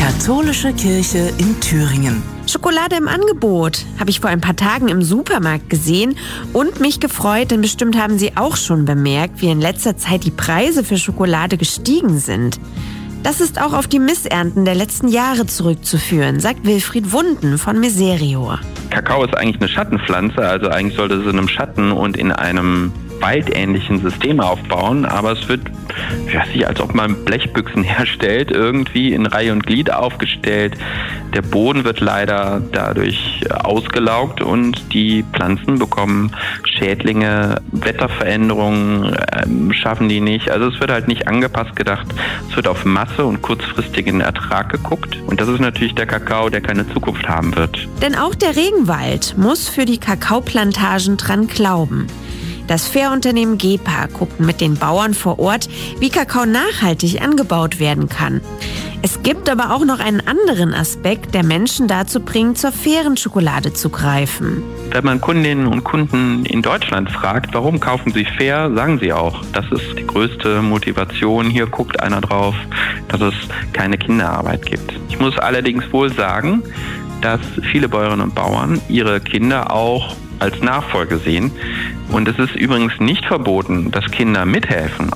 Katholische Kirche in Thüringen. Schokolade im Angebot, habe ich vor ein paar Tagen im Supermarkt gesehen und mich gefreut, denn bestimmt haben Sie auch schon bemerkt, wie in letzter Zeit die Preise für Schokolade gestiegen sind. Das ist auch auf die Missernten der letzten Jahre zurückzuführen, sagt Wilfried Wunden von Miserio. Kakao ist eigentlich eine Schattenpflanze, also eigentlich sollte es in einem Schatten und in einem waldähnlichen System aufbauen, aber es wird als ob man Blechbüchsen herstellt, irgendwie in Reihe und Glied aufgestellt. Der Boden wird leider dadurch ausgelaugt und die Pflanzen bekommen Schädlinge, Wetterveränderungen schaffen die nicht. Also es wird halt nicht angepasst gedacht. Es wird auf Masse und kurzfristigen Ertrag geguckt und das ist natürlich der Kakao, der keine Zukunft haben wird. Denn auch der Regenwald muss für die Kakaoplantagen dran glauben. Das Fair-Unternehmen GEPA guckt mit den Bauern vor Ort, wie Kakao nachhaltig angebaut werden kann. Es gibt aber auch noch einen anderen Aspekt, der Menschen dazu bringt, zur fairen Schokolade zu greifen. Wenn man Kundinnen und Kunden in Deutschland fragt, warum kaufen sie fair, sagen sie auch, das ist die größte Motivation. Hier guckt einer drauf, dass es keine Kinderarbeit gibt. Ich muss allerdings wohl sagen, dass viele Bäuerinnen und Bauern ihre Kinder auch als Nachfolge sehen. Und es ist übrigens nicht verboten, dass Kinder mithelfen.